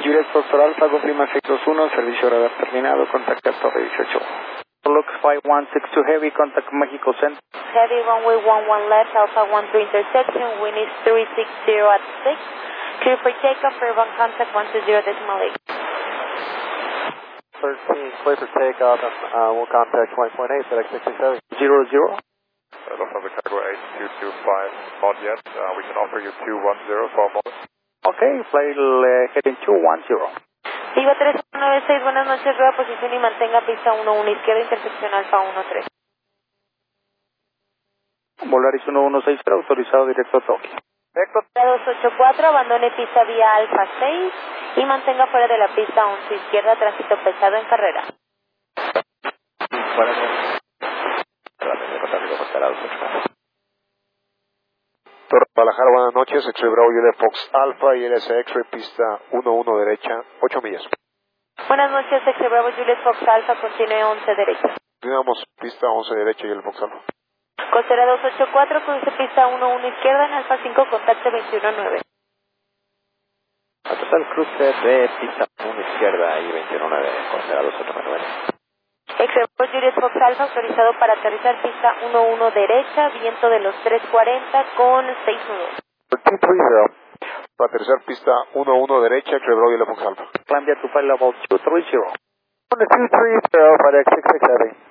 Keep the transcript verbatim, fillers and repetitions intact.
Juliet Foxtrot Alpha, Confirma seis dos uno, servicio radar terminado, contacta Torre dieciocho. Lux five one six two Heavy, contact Mexico Center. Heavy runway one one left, Alpha one three intersection, wind is three six zero at six. Clear for takeoff, airborne contact one two zero decimal eight. thirteen, clear for takeoff, uh, we'll contact twenty point eight, FedEx sixty-seven. Zero zero. Uh, Lufthansa Cargo eight two two five, not yet. Uh, we can offer you two one zero for a moment. Okay, flight uh, heading two one zero. Viva tres uno nueve seis, buenas noches, rueda posición y mantenga pista uno uno izquierda, intersección Alfa uno tres. Volaris uno uno seis cero, autorizado directo a Tokio. Directo dos ocho cuatro, abandone pista vía Alfa seis y mantenga fuera de la pista once izquierda, tránsito pesado en carrera. Buenas noches. Torre Guadalajara, buenas noches, X-Ray Bravo, Juliet Fox Alpha y L S X-Ray pista uno uno derecha, ocho millas. Buenas noches, X-Ray Bravo, Juliet Fox Alpha, continúe once derecha. Continuamos pista once derecha y el Fox Alpha. Costera dos ocho cuatro, cruce pista uno uno izquierda en Alfa cinco, contacto veintiuno nueve. A total cruce de pista uno izquierda y veintiuno nueve, Costera dos ocho nueve. X-Ray Bravo, Juliet Fox Alpha, autorizado para aterrizar pista uno uno derecha, viento de los tres cuarenta con seis nudos. tres treinta, para aterrizar pista uno uno derecha, X-Ray Bravo, Juliet Fox Alpha. Cambia tu file about two three zero. two three zero, FedEx six six seven.